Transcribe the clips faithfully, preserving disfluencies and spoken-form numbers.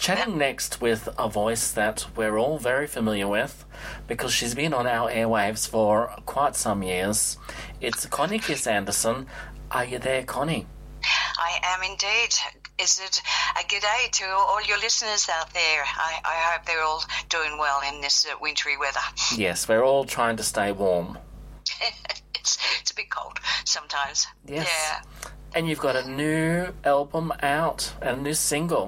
Chatting next with a voice that we're all very familiar with because she's been on our airwaves for quite some years. It's Connie Kiss Anderson. Are you there, Connie? I am indeed. Is it a g'day to all your listeners out there? I, I hope they're all doing well in this uh, wintry weather. Yes, we're all trying to stay warm. it's it's a bit cold sometimes. Yes. Yeah. And you've got a new album out and a new single.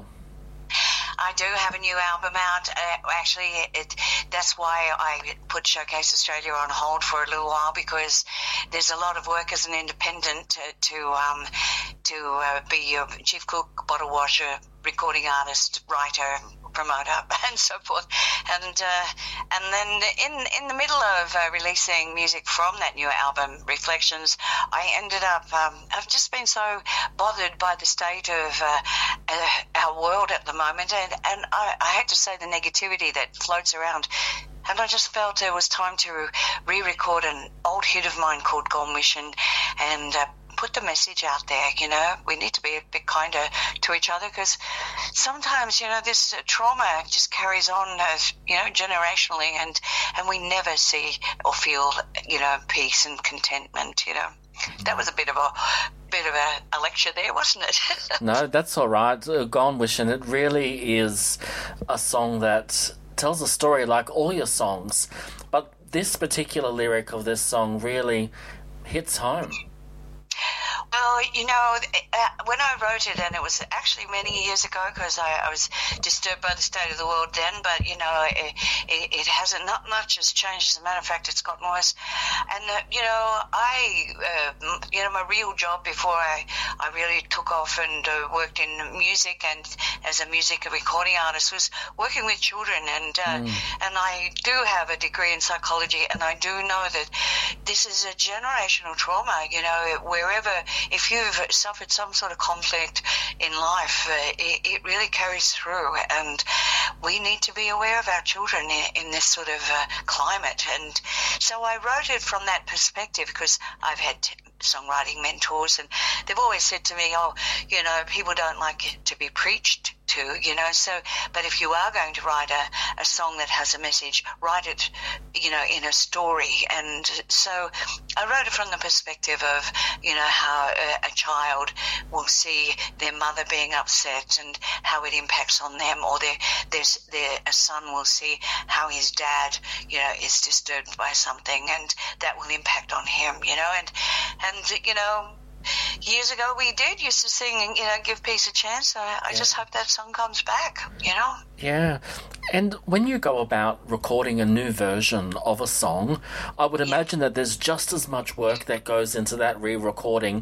I do have a new album out. Uh, actually, it, that's why I put Showcase Australia on hold for a little while, because there's a lot of work as an independent to to, um, to uh, be a chief cook, bottle washer, recording artist, writer, promoter, and so forth. And uh, and then in in the middle of uh, releasing music from that new album, Reflections, I ended up, um, I've just been so bothered by the state of uh, uh, our world at the moment, and, and I, I had to say the negativity that floats around. And I just felt it was time to re-record an old hit of mine called Gone Wishing, and uh, put the message out there. You know, we need to be a bit kinder to each other, because sometimes, you know, this uh, trauma just carries on, uh, you know, generationally, and, and we never see or feel, you know, peace and contentment, you know. That was a bit of a bit of a, a lecture there, wasn't it? No, that's all right. Uh, Gone Wishing, it really is a song that tells a story like all your songs, but this particular lyric of this song really hits home. Well, you know, uh, when I wrote it, and it was actually many years ago, because I, I was disturbed by the state of the world then, but, you know, it, it, it hasn't, not much has changed. As a matter of fact, it's gotten worse. And, uh, you know, I, uh, you know, my real job before I, I really took off and uh, worked in music and as a music recording artist was working with children. And, uh, mm. and I do have a degree in psychology, and I do know that this is a generational trauma, you know, wherever, if you've suffered some sort of conflict in life, uh, it, it really carries through, and we need to be aware of our children in, in this sort of uh, climate. And so I wrote it from that perspective, because I've had t- songwriting mentors, and they've always said to me, oh, you know, people don't like to be preached to, you know, so, but if you are going to write a, a song that has a message, write it, you know, in a story. And so I wrote it from the perspective of, you know, how a, a child will see their mother being upset and how it impacts on them, or their, their, their, a son will see how his dad, you know, is disturbed by something, and that will impact on him, you know, and, and, you know, years ago we did used to sing, you know, Give Peace a Chance. So I, I yeah. just hope that song comes back, you know. Yeah. And when you go about recording a new version of a song, I would imagine yeah. that there's just as much work that goes into that re-recording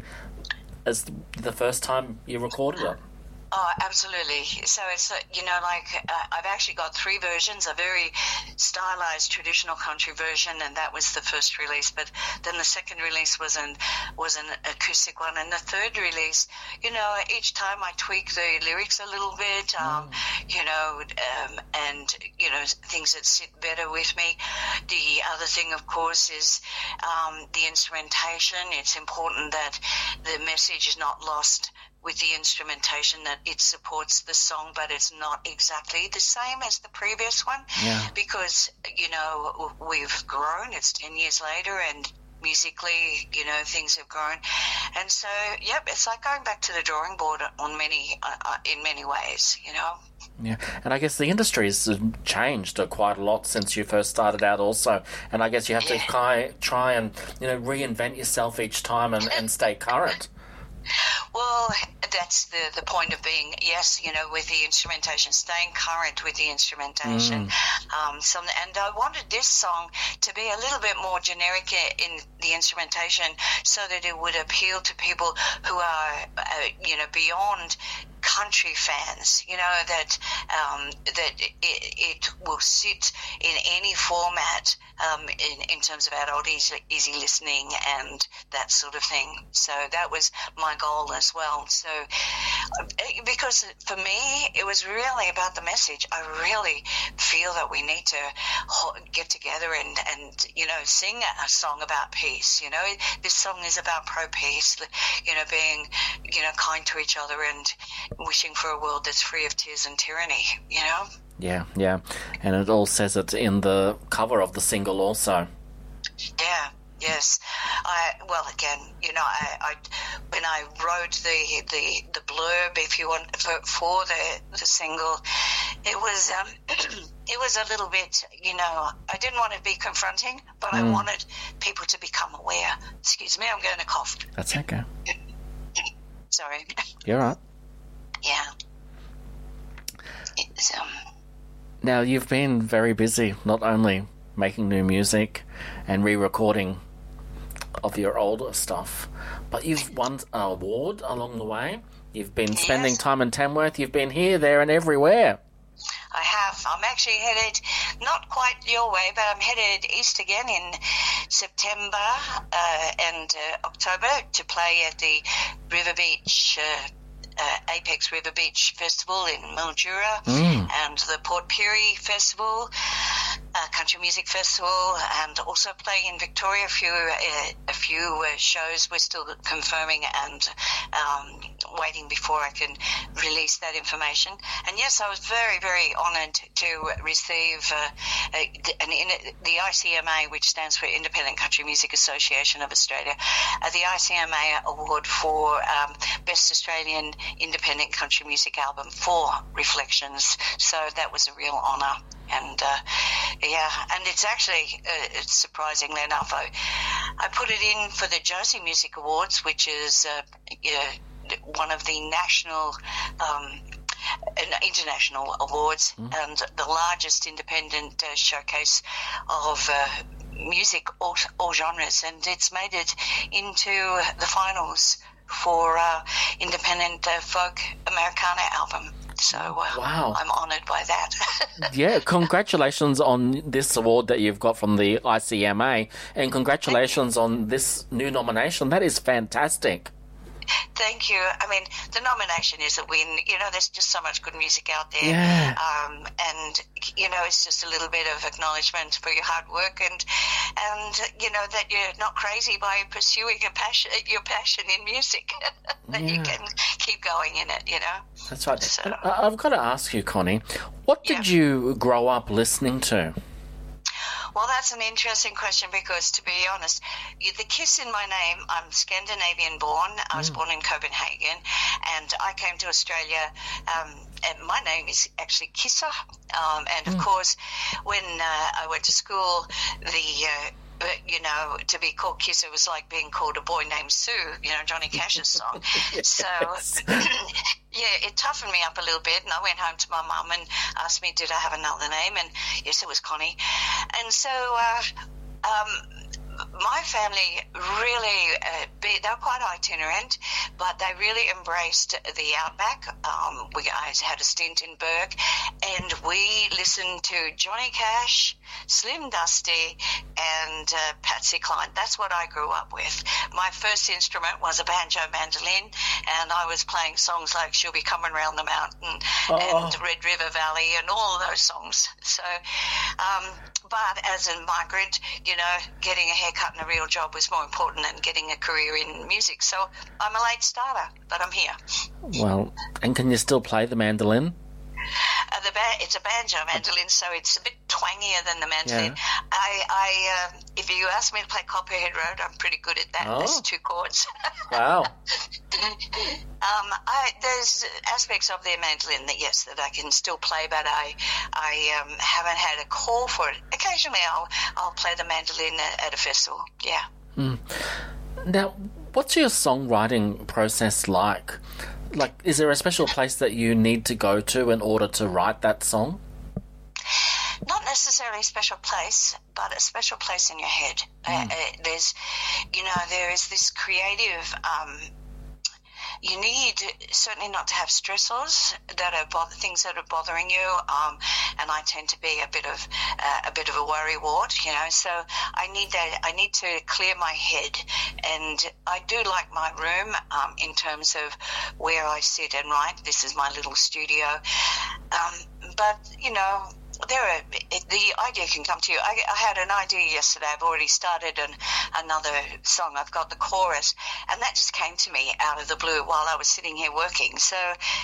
as the first time you recorded it. Oh, absolutely. So it's, uh, you know, like uh, I've actually got three versions, a very stylized traditional country version, and that was the first release. But then the second release was an, was an acoustic one. And the third release, you know, each time I tweak the lyrics a little bit, um, mm. you know, um, and, you know, things that sit better with me. The other thing, of course, is um, the instrumentation. It's important that the message is not lost with the instrumentation, that it supports the song, but it's not exactly the same as the previous one. Yeah. Because, you know, we've grown, it's ten years later, and musically, you know, things have grown. And so, yep, it's like going back to the drawing board on many, uh, in many ways, you know. Yeah, and I guess the industry has changed quite a lot since you first started out also, and I guess you have to yeah. try, try and, you know, reinvent yourself each time and, and stay current. Well, that's the, the point of being, yes, you know, with the instrumentation, staying current with the instrumentation. Mm. Um, some, and I wanted this song to be a little bit more generic in the instrumentation, so that it would appeal to people who are, uh, you know, beyond country fans, you know, that um, that it, it will sit in any format um, in, in terms of adult easy, easy listening and that sort of thing. So that was my goal as well. So because for me, it was really about the message. I really feel that we need to get together and, and you know, sing a song about peace. You know, this song is about pro-peace, you know, being, you know, kind to each other and wishing for a world that's free of tears and tyranny, you know? Yeah, yeah. And it all says it in the cover of the single also. Yeah, yes. I well, again, you know, I, I when I wrote the, the, the blurb, if you want, for, for the the single, it was um, it was a little bit, you know, I didn't want to be confronting, but mm. I wanted people to become aware. Excuse me, I'm going to cough. That's okay. Sorry. You're right. Yeah. It's, um. Now, you've been very busy, not only making new music and re-recording of your older stuff, but you've won an award along the way. You've been spending yes. time in Tamworth. You've been here, there and everywhere. I have. I'm actually headed, not quite your way, but I'm headed east again in September uh, and uh, October to play at the River Beach uh, Uh, Apex River Beach Festival in Mildura mm. and the Port Pirie Festival, uh, Country Music Festival, and also play in Victoria a few uh, a few uh, shows. We're still confirming and um, waiting before I can release that information. And yes, I was very, very honoured to receive uh, an in, the I C M A, which stands for Independent Country Music Association of Australia, uh, the I C M A award for um, Best Australian Independent Country Music Album for Reflections. So that was a real honour. And uh, yeah, and it's actually uh, it's surprisingly enough, I I put it in for the Josie Music Awards, which is uh, yeah, one of the national um, and international awards mm. and the largest independent uh, showcase of uh, music, all, all genres, and it's made it into the finals for uh, independent uh, folk Americana album. So uh, wow. I'm honoured by that. Yeah, congratulations on this award that you've got from the I C M A, and congratulations on this new nomination. That is fantastic. Thank you. I mean, the nomination is a win. You know, there's just so much good music out there. Yeah. Um, and, you know, it's just a little bit of acknowledgement for your hard work and, and you know, that you're not crazy by pursuing a passion, your passion in music, that yeah. you can keep going in it, you know. That's right. So, I've got to ask you, Connie, what did yeah. you grow up listening to? Well, that's an interesting question because, to be honest, you, the Kiss in my name, I'm Scandinavian born. I was mm. born in Copenhagen, and I came to Australia, um, and my name is actually Kissa. Um, and, of mm. course, when uh, I went to school, the... Uh, But, you know, to be called Kisser was like being called a boy named Sue, you know, Johnny Cash's song. Yes. So, yeah, it toughened me up a little bit, and I went home to my mum and asked me, did I have another name? And, yes, it was Connie. And so, uh, um, my family really, uh, be, they were quite itinerant, but they really embraced the outback. Um, we I had a stint in Bourke, and we listened to Johnny Cash, Slim Dusty, and uh, Patsy Cline. That's what I grew up with. My first instrument was a banjo mandolin, and I was playing songs like She'll Be Coming Round the Mountain oh. and Red River Valley and all of those songs. So, um, but as a migrant, you know, getting a haircut and a real job was more important than getting a career in music. So I'm a late starter, but I'm here. Well, and can you still play the mandolin? Uh, the ba- it's a banjo mandolin, so it's a bit twangier than the mandolin. Yeah. I, I uh, if you ask me to play Copperhead Road, I'm pretty good at that. Oh. There's two chords. Wow. um, I, there's aspects of the mandolin that yes, that I can still play, but I, I um, haven't had a call for it. Occasionally, I'll, I'll play the mandolin at, at a festival. Yeah. Mm. Now, what's your songwriting process like? Like, is there a special place that you need to go to in order to write that song? Not necessarily a special place, but a special place in your head. Mm. Uh, uh, there's, you know, there is this creative, um, you need certainly not to have stressors that are bother, things that are bothering you. Um, and I tend to be a bit of uh, a bit of a worrywart, you know. So I need that. I need to clear my head, and I do like my room um, in terms of where I sit and write. This is my little studio, um, but you know. There are, the idea can come to you. I, I had an idea yesterday. I've already started an, another song. I've got the chorus, and that just came to me out of the blue while I was sitting here working. So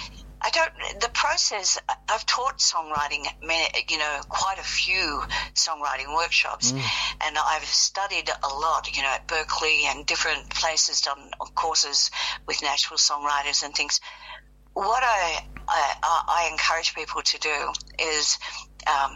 I don't, the process, I've taught songwriting, you know, quite a few songwriting workshops, mm. and I've studied a lot, you know, at Berkeley and different places, done courses with Nashville songwriters and things. What I, I, I encourage people to do is um,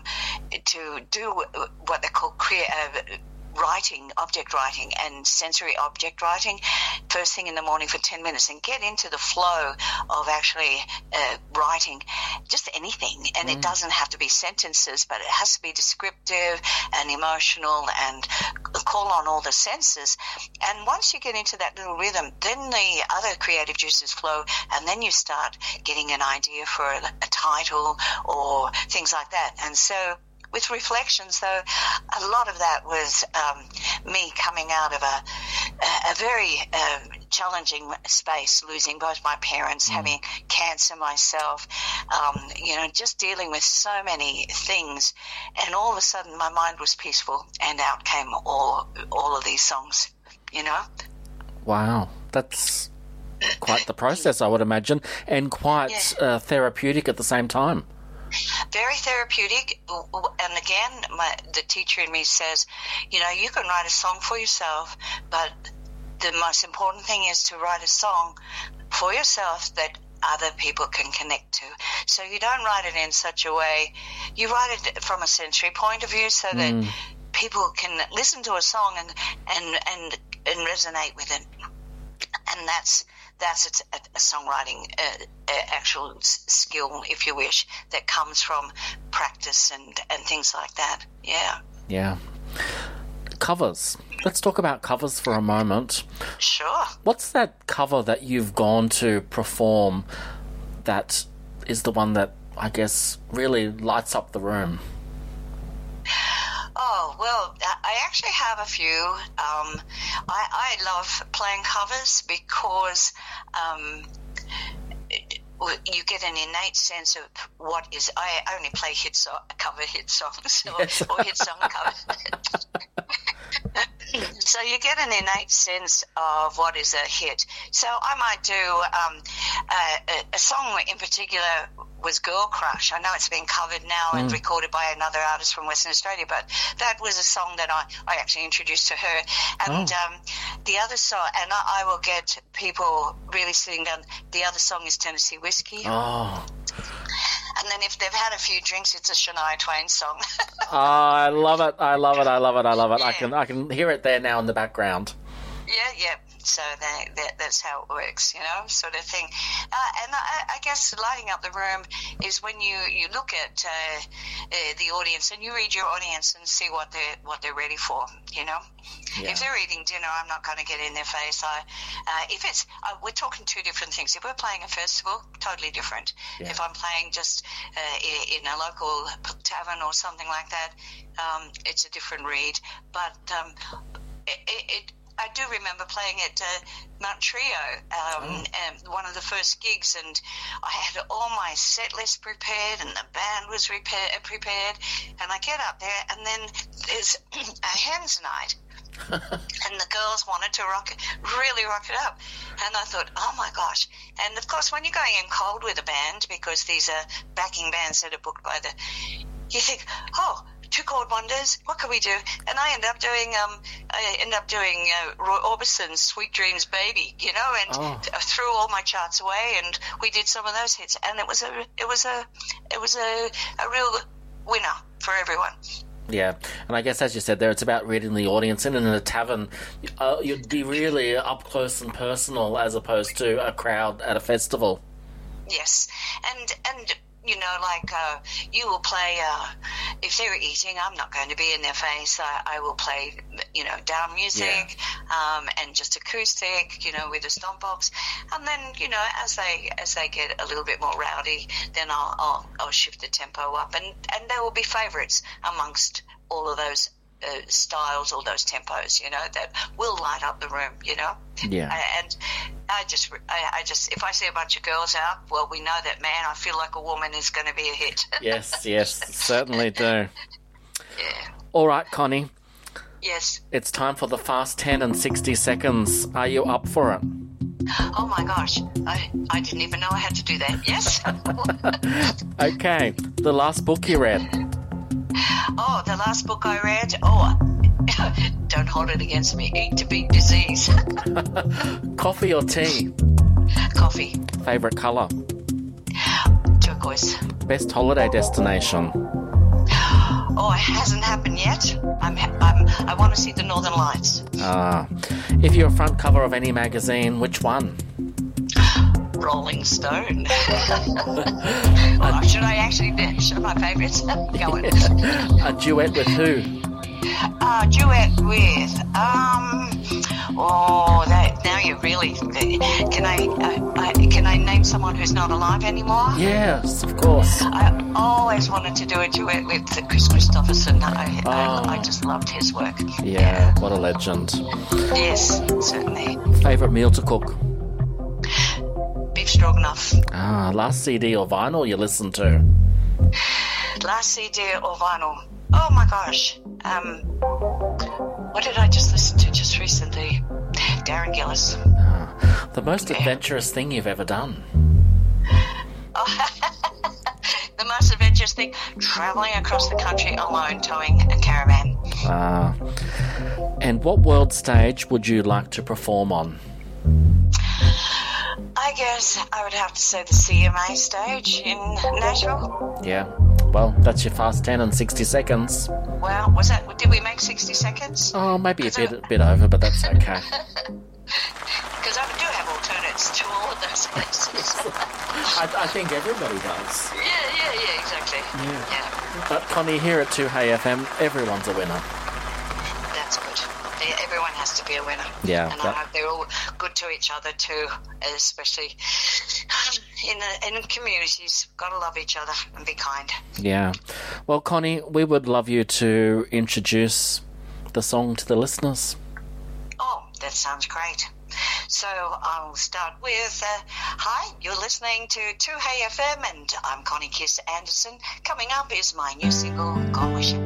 to do what they call crea- uh, writing, object writing and sensory object writing first thing in the morning for ten minutes and get into the flow of actually uh, writing just anything. And mm. it doesn't have to be sentences, but it has to be descriptive and emotional and call on all the senses. And once you get into that little rhythm, then the other creative juices flow, and then you start getting an idea for a, a title or things like that. And so with Reflections, though, a lot of that was um, me coming out of a, a very uh, challenging space, losing both my parents, mm. having cancer myself, um, you know, just dealing with so many things. And all of a sudden my mind was peaceful, and out came all, all of these songs, you know. Wow, that's quite the process, I would imagine, and quite yeah. uh, therapeutic at the same time. Very therapeutic, and again, my, the teacher in me says, you know, you can write a song for yourself, but the most important thing is to write a song for yourself that other people can connect to. So you don't write it in such a way, you write it from a sensory point of view so that mm. people can listen to a song and, and, and, and resonate with it. And that's That's a, a songwriting uh, uh, actual s- skill, if you wish, that comes from practice and, and things like that. Yeah. Yeah. Covers. Let's talk about covers for a moment. Sure. What's that cover that you've gone to perform that is the one that, I guess, really lights up the room? Oh, well, I actually have a few. Um, I, I love playing covers because um, it, you get an innate sense of what is... I only play hit so, cover hit songs or, yes. or hit song covers. So you get an innate sense of what is a hit. So I might do um, a, a song in particular was Girl Crush. I know it's been covered now mm. and recorded by another artist from Western Australia, but that was a song that I, I actually introduced to her. And oh. um, the other song, and I, I will get people really sitting down, the other song is Tennessee Whiskey. Oh. And then if they've had a few drinks, it's a Shania Twain song. Oh, I love it. I love it. I love it. I love it. Yeah. I can I can hear it there now in the background. Yeah, yeah. So that, that that's how it works, you know, sort of thing. Uh, and I, I guess lighting up the room is when you, you look at uh, uh, the audience and you read your audience and see what they're what they're ready for, you know. Yeah. If they're eating dinner, I'm not going to get in their face. I, uh, if it's uh, we're talking two different things. If we're playing a festival, totally different. Yeah. If I'm playing just uh, in a local tavern or something like that, um, it's a different read. But um, it. it, it I do remember playing at uh, Mount Trio, um, oh. and one of the first gigs, and I had all my set list prepared, and the band was repair- prepared, and I get up there, and then there's a hens night, and the girls wanted to rock it, really rock it up, and I thought, oh my gosh. And of course, when you're going in cold with a band, because these are backing bands that are booked by the, you think, oh, Two Chord Wonders, what can we do? And I ended up doing, um, I ended up doing uh, Roy Orbison's "Sweet Dreams, Baby," you know, and oh. threw all my charts away, and we did some of those hits, and it was a, it was a, it was a, a real winner for everyone. Yeah, and I guess as you said there, it's about reading the audience. And in a tavern, uh, you'd be really up close and personal as opposed to a crowd at a festival. Yes, and and. you know, like uh, you will play, uh, if they're eating, I'm not going to be in their face. I, I will play, you know, down music yeah. um, and just acoustic, you know, with a stomp box. And then, you know, as they as they get a little bit more rowdy, then I'll, I'll, I'll shift the tempo up. And, and there will be favourites amongst all of those uh, styles, all those tempos, you know, that will light up the room, you know. Yeah. And I just, I, I just, if I see a bunch of girls out, well, we know that, man, I Feel Like a Woman is going to be a hit. Yes, yes, certainly do. Yeah. All right, Connie. Yes. It's time for the Fast ten in sixty seconds. Are you up for it? Oh, my gosh. I, I didn't even know I had to do that. Yes. Okay. The last book you read. Oh, the last book I read? Oh, don't hold it against me. Eat to Beat Disease. Coffee or tea? Coffee. Favourite colour? Turquoise. Best holiday destination? Oh, it hasn't happened yet. I'm, I'm, I want to see the Northern Lights. Ah. If you're a front cover of any magazine, which one? Rolling Stone. Oh, should I actually show my favourites? Go on. A duet with who? Uh, duet with, um, oh, that, now you really, can I, uh, I, can I name someone who's not alive anymore? Yes, of course. I always wanted to do a duet with Chris Christopherson. I, oh. I, I just loved his work. Yeah, yeah, what a legend. Yes, certainly. Favourite meal to cook? Beef stroganoff. Ah, last C D or vinyl you listened to? Last C D or vinyl? Oh my gosh. Um, what did I just listen to just recently? Darren Gillis. Ah, the most yeah. adventurous thing you've ever done? Oh, the most adventurous thing? Travelling across the country alone, towing a caravan. Ah. And what world stage would you like to perform on? I guess I would have to say the C M A stage in Nashville. Yeah. Well, that's your Fast ten in sixty seconds. Well, was that? Did we make sixty seconds? Oh, maybe a bit, I... a bit over, but that's okay. Because I do have alternates to all of those places. I, I think everybody does. Yeah, yeah, yeah, exactly. Yeah. yeah. But Connie, here at two Hey F M, everyone's a winner. That's good. Yeah, everyone has to be a winner. Yeah. And that... I hope they're all good to each other too, especially in the, in communities. Got to love each other and be kind. Yeah. Well, Connie, we would love you to introduce the song to the listeners. Oh, that sounds great. So I'll start with, uh, hi, you're listening to two Hey F M and I'm Connie Kiss Anderson. Coming up is my new single, Gone Wishing.